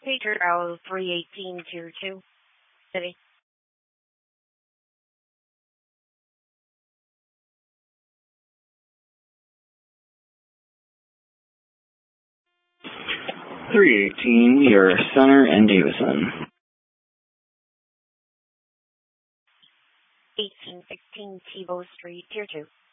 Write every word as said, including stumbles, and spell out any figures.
Pager L three eighteen Tier two, City. three eighteen, you're Center and Davison. eighteen sixteen Tebow Street, Tier two.